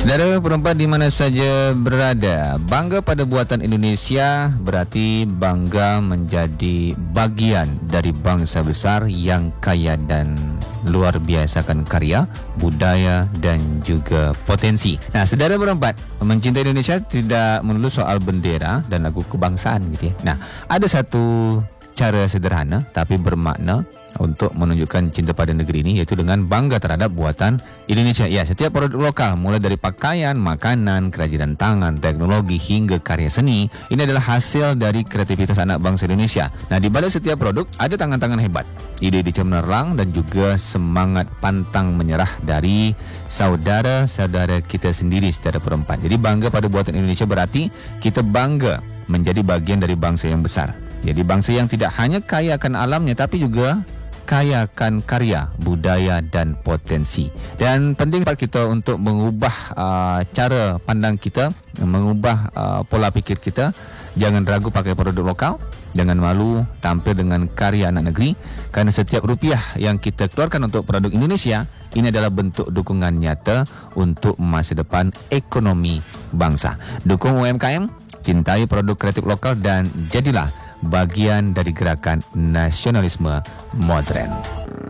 Saudara perempuan di mana saja berada, bangga pada buatan Indonesia berarti bangga menjadi bagian dari bangsa besar yang kaya dan luar biasakan karya, budaya dan juga potensi. Nah, saudara perempuan, mencintai Indonesia tidak melulu soal bendera dan lagu kebangsaan gitu ya. Nah, ada satu cara sederhana tapi bermakna untuk menunjukkan cinta pada negeri ini, yaitu dengan bangga terhadap buatan Indonesia. Ya, setiap produk lokal mulai dari pakaian, makanan, kerajinan tangan, teknologi hingga karya seni, ini adalah hasil dari kreativitas anak bangsa Indonesia. Nah, di balik setiap produk ada tangan-tangan hebat, ide-ide cemerlang dan juga semangat pantang menyerah dari saudara-saudara kita sendiri secara perempuan. Jadi bangga pada buatan Indonesia berarti kita bangga menjadi bagian dari bangsa yang besar. Jadi bangsa yang tidak hanya kaya akan alamnya tapi juga kaya akan karya, budaya dan potensi. Dan penting kita untuk mengubah cara pandang kita, mengubah pola pikir kita. Jangan ragu pakai produk lokal, jangan malu tampil dengan karya anak negeri, karena setiap rupiah yang kita keluarkan untuk produk Indonesia ini adalah bentuk dukungan nyata untuk masa depan ekonomi bangsa. Dukung UMKM, cintai produk kreatif lokal dan jadilah bagian dari gerakan nasionalisme modern.